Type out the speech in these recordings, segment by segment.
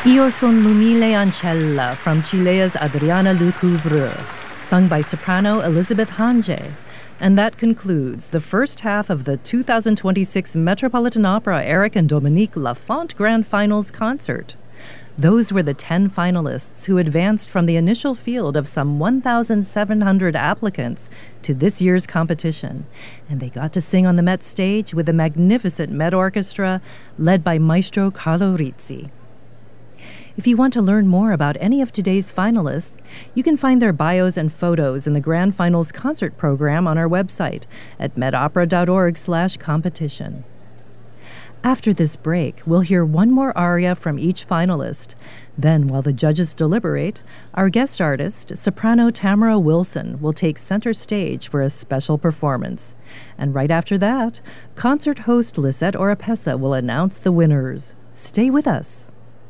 Io son l'umile ancella from Chilea's Adriana Lecouvreur, sung by soprano Elizabeth Hange. And that concludes the first half of the 2026 Metropolitan Opera Eric and Dominique Lafont Grand Finals concert. Those were the 10 finalists who advanced from the initial field of some 1,700 applicants to this year's competition. And they got to sing on the Met stage with a magnificent Met Orchestra led by Maestro Carlo Rizzi. If you want to learn more about any of today's finalists, you can find their bios and photos in the Grand Finals concert program on our website at metopera.org/competition. After this break, we'll hear one more aria from each finalist. Then, while the judges deliberate, our guest artist, soprano Tamara Wilson, will take center stage for a special performance. And right after that, concert host Lisette Oropesa will announce the winners. Stay with us.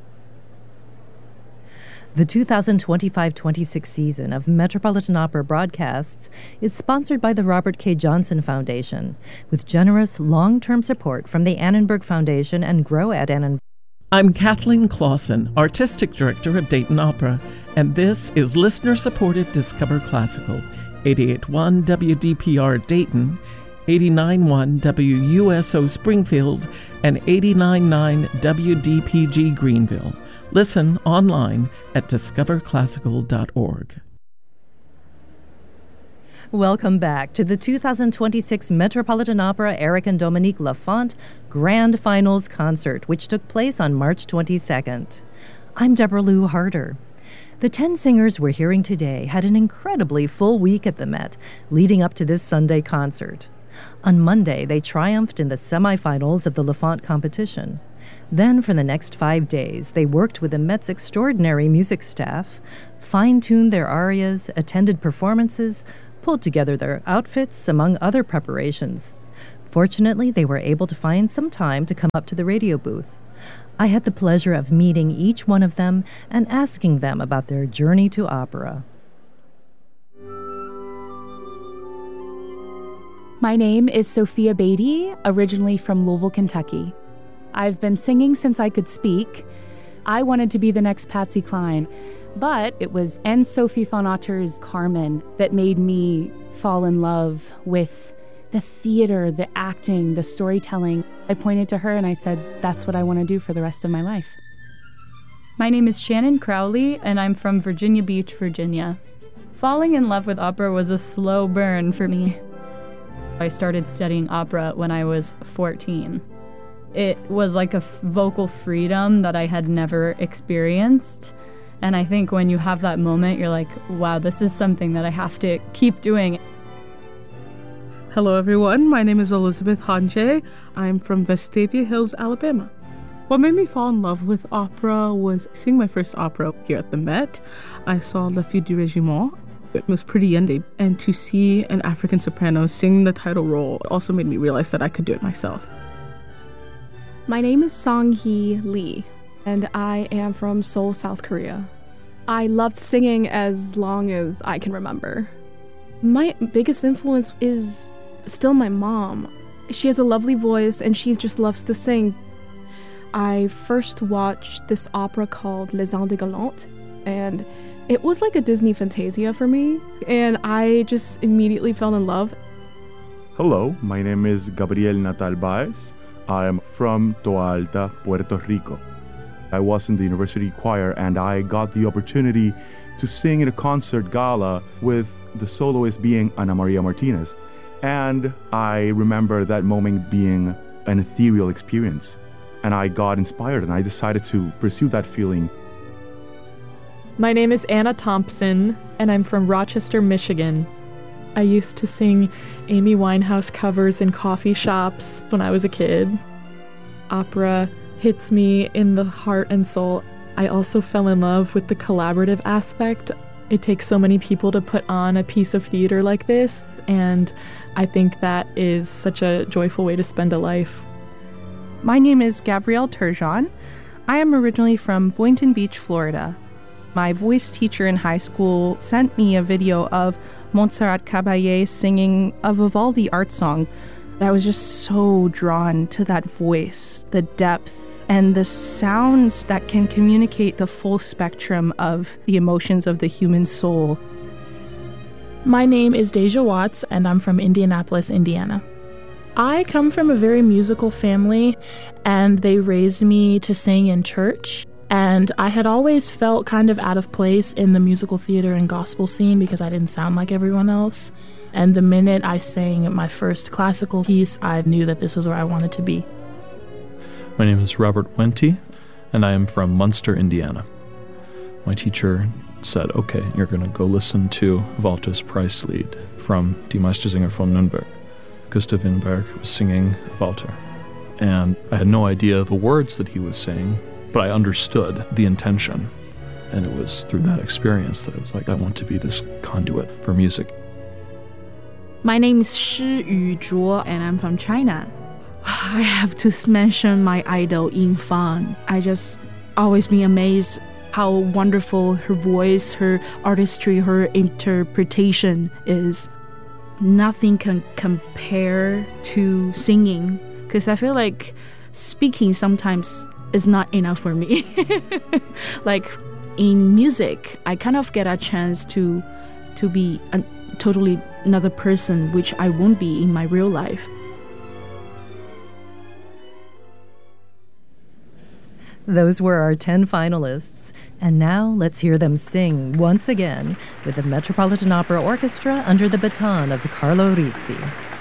The 2025-26 season of Metropolitan Opera broadcasts is sponsored by the Robert K. Johnson Foundation, with generous long-term support from the Annenberg Foundation and Grow at Annenberg. I'm Kathleen Clausen, Artistic Director of Dayton Opera, and this is listener-supported Discover Classical, 88.1 WDPR Dayton, 89.1 WUSO Springfield, and 89.9 WDPG Greenville. Listen online at discoverclassical.org. Welcome back to the 2026 Metropolitan Opera Eric and Dominique Lafont Grand Finals Concert, which took place on March 22nd. I'm Deborah Lou Harder. The 10 singers we're hearing today had an incredibly full week at the Met, leading up to this Sunday concert. On Monday, they triumphed in the semifinals of the Lafont competition. Then, for the next 5 days, they worked with the Met's extraordinary music staff, fine-tuned their arias, attended performances, pulled together their outfits, among other preparations. Fortunately, they were able to find some time to come up to the radio booth. I had the pleasure of meeting each one of them and asking them about their journey to opera. My name is Sophia Beatty, originally from Louisville, Kentucky. I've been singing since I could speak. I wanted to be the next Patsy Cline, but it was Anne-Sophie von Otter's Carmen that made me fall in love with the theater, the acting, the storytelling. I pointed to her and I said, that's what I want to do for the rest of my life. My name is Shannon Crowley, and I'm from Virginia Beach, Virginia. Falling in love with opera was a slow burn for me. I started studying opera when I was 14. It was like a vocal freedom that I had never experienced. And I think when you have that moment, you're like, wow, this is something that I have to keep doing. Hello, everyone. My name is Elizabeth Hange. I'm from Vestavia Hills, Alabama. What made me fall in love with opera was seeing my first opera here at the Met. I saw La Fille du Régiment. It was pretty indie, and to see an African soprano sing the title role also made me realize that I could do it myself. My name is Song-hee Lee, and I am from Seoul, South Korea. I loved singing as long as I can remember. My biggest influence is still my mom. She has a lovely voice, and she just loves to sing. I first watched this opera called Les Indes Galantes, and it was like a Disney Fantasia for me, and I just immediately fell in love. Hello, my name is Gabriel Natal Baez. I am from Toa Alta, Puerto Rico. I was in the university choir, and I got the opportunity to sing in a concert gala with the soloist being Ana Maria Martinez. And I remember that moment being an ethereal experience. And I got inspired, and I decided to pursue that feeling. My name is Anna Thompson, and I'm from Rochester, Michigan. I used to sing Amy Winehouse covers in coffee shops when I was a kid. Opera hits me in the heart and soul. I also fell in love with the collaborative aspect. It takes so many people to put on a piece of theater like this, and I think that is such a joyful way to spend a life. My name is Gabrielle Turgeon. I am originally from Boynton Beach, Florida. My voice teacher in high school sent me a video of Montserrat Caballé singing a Vivaldi art song. I was just so drawn to that voice, the depth, and the sounds that can communicate the full spectrum of the emotions of the human soul. My name is Deja Watts, and I'm from Indianapolis, Indiana. I come from a very musical family, and they raised me to sing in church. And I had always felt kind of out of place in the musical theater and gospel scene because I didn't sound like everyone else. And the minute I sang my first classical piece, I knew that this was where I wanted to be. My name is Robert Wente, and I am from Munster, Indiana. My teacher said, okay, you're going to go listen to Walter's Preislied from Die Meistersinger von Nürnberg. Gustav Winberg was singing Walter. And I had no idea the words that he was saying, but I understood the intention. And it was through that experience that I was like, I want to be this conduit for music. My name is Shi Yuzhuo, and I'm from China. I have to mention my idol, Ying Fan. I just always been amazed how wonderful her voice, her artistry, her interpretation is. Nothing can compare to singing, because I feel like speaking sometimes is not enough for me. Like in music, I kind of get a chance to be a totally another person, which I won't be in my real life. Those were our 10 finalists. And now let's hear them sing once again with the Metropolitan Opera Orchestra under the baton of Carlo Rizzi.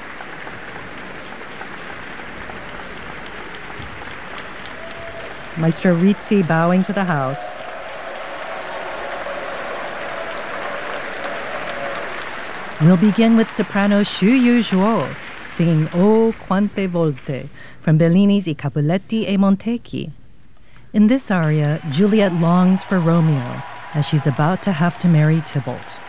Maestro Rizzi bowing to the house. We'll begin with soprano Shi Yuzhuo singing O Quante Volte from Bellini's I Capuletti e Montecchi. In this aria, Juliet longs for Romeo as she's about to have to marry Tybalt.